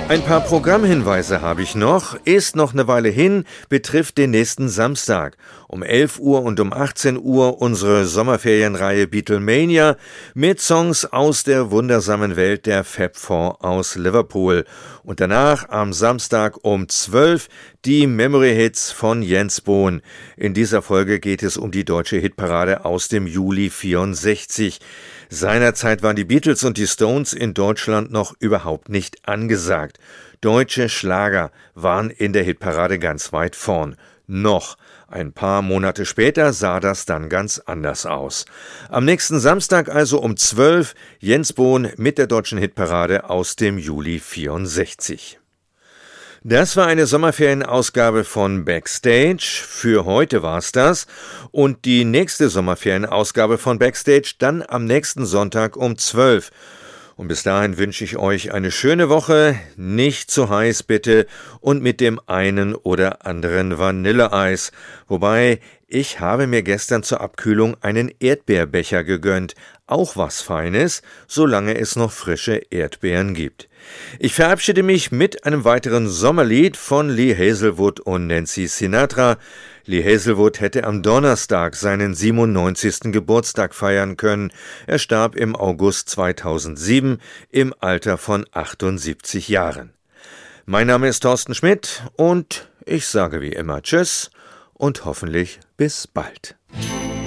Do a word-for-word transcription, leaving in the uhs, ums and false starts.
Ein paar Programmhinweise habe ich noch. Ist noch eine Weile hin, betrifft den nächsten Samstag. Um elf Uhr und um achtzehn Uhr unsere Sommerferienreihe Beatlemania mit Songs aus der wundersamen Welt der Fab Four aus Liverpool. Und danach am Samstag um zwölf die Memory Hits von Jens Bohn. In dieser Folge geht es um die deutsche Hitparade aus dem Juli vierundsechzig. Seinerzeit waren die Beatles und die Stones in Deutschland noch überhaupt nicht angesagt. Deutsche Schlager waren in der Hitparade ganz weit vorn. Noch. Ein paar Monate später sah das dann ganz anders aus. Am nächsten Samstag also um zwölf Jens Bohn mit der deutschen Hitparade aus dem Juli vierundsechzig. Das war eine Sommerferienausgabe von Backstage. Für heute war's das. Und die nächste Sommerferienausgabe von Backstage dann am nächsten Sonntag um zwölf. Und bis dahin wünsche ich euch eine schöne Woche, nicht zu heiß bitte und mit dem einen oder anderen Vanilleeis. Wobei, ich habe mir gestern zur Abkühlung einen Erdbeerbecher gegönnt. Auch was Feines, solange es noch frische Erdbeeren gibt. Ich verabschiede mich mit einem weiteren Sommerlied von Lee Hazelwood und Nancy Sinatra. Lee Hazelwood hätte am Donnerstag seinen siebenundneunzigsten Geburtstag feiern können. Er starb im August zweitausendsieben im Alter von achtundsiebzig Jahren. Mein Name ist Thorsten Schmidt und ich sage wie immer Tschüss und hoffentlich bis bald.